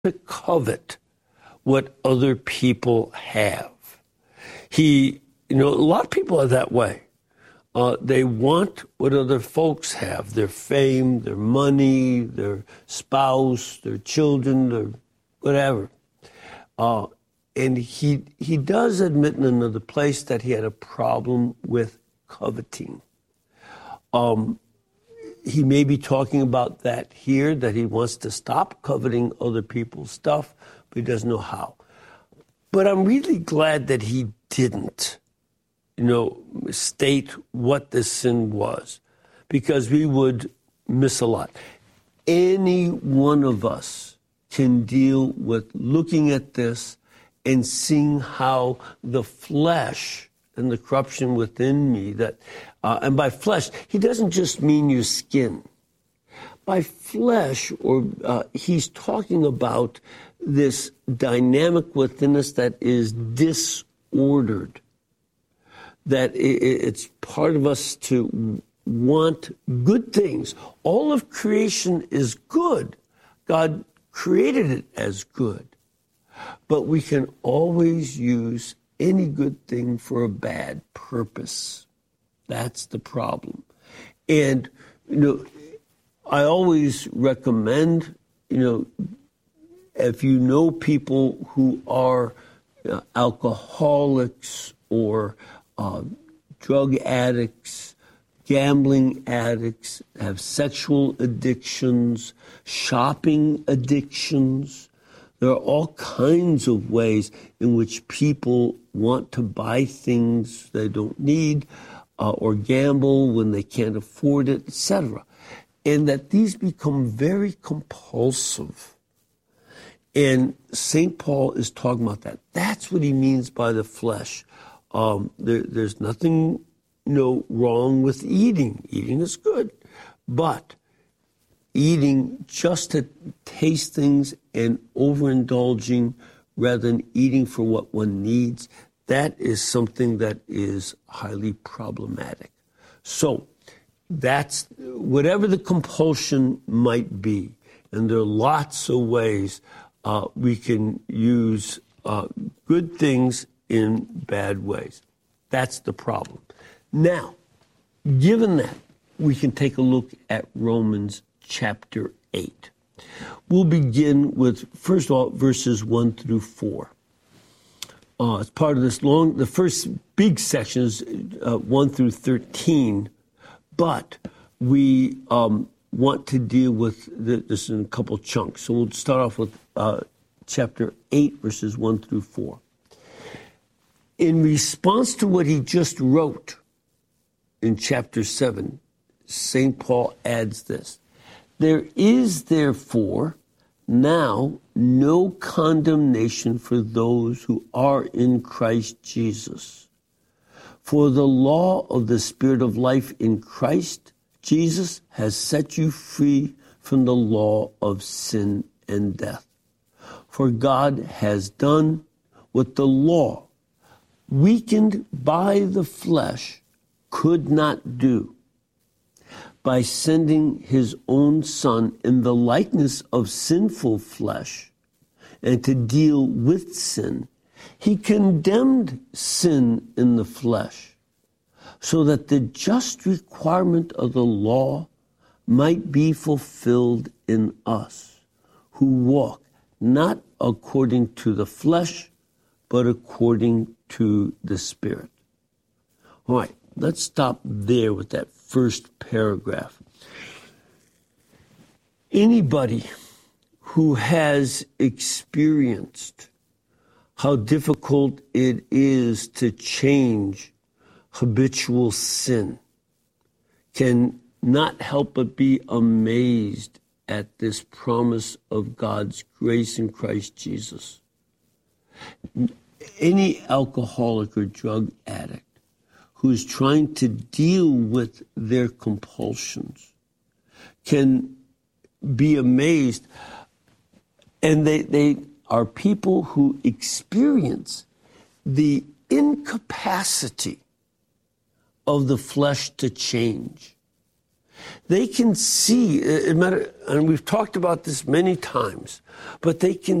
to covet what other people have. A lot of people are that way. They want what other folks have, their fame, their money, their spouse, their children, their whatever. And he does admit in another place that he had a problem with coveting. He may be talking about that here, that he wants to stop coveting other people's stuff, but he doesn't know how. But I'm really glad that he didn't, state what this sin was, because we would miss a lot. Any one of us can deal with looking at this and seeing how the flesh and the corruption within me and by flesh, he doesn't just mean your skin. By flesh, he's talking about this dynamic within us that is disordered, that it's part of us to want good things. All of creation is good. God created it as good. But we can always use any good thing for a bad purpose. That's the problem. And, I always recommend, if you know people who are alcoholics or drug addicts, gambling addicts, have sexual addictions, shopping addictions. There are all kinds of ways in which people want to buy things they don't need or gamble when they can't afford it, etc. And that these become very compulsive. And St. Paul is talking about that. That's what he means by the flesh. There's nothing wrong with eating. Eating is good. But eating just to taste things and overindulging rather than eating for what one needs, that is something that is highly problematic. So that's whatever the compulsion might be, and there are lots of ways we can use good things in bad ways. That's the problem. Now, given that, we can take a look at Romans chapter 8. We'll begin with, first of all, verses 1 through 4. It's part of this the first big section is 1 through 13, but we want to deal with this in a couple chunks. So we'll start off with chapter 8, verses 1 through 4. In response to what he just wrote in chapter 7, St. Paul adds this: there is therefore now no condemnation for those who are in Christ Jesus. For the law of the Spirit of life in Christ Jesus has set you free from the law of sin and death. For God has done what the law, weakened by the flesh, could not do. By sending his own Son in the likeness of sinful flesh, and to deal with sin, he condemned sin in the flesh, so that the just requirement of the law might be fulfilled in us, who walk not according to the flesh, but according to the Spirit. All right, let's stop there with that first paragraph. Anybody who has experienced how difficult it is to change habitual sin can not help but be amazed at this promise of God's grace in Christ Jesus. Any alcoholic or drug addict who is trying to deal with their compulsions can be amazed. And they are people who experience the incapacity of the flesh to change. They can see, and we've talked about this many times, but they can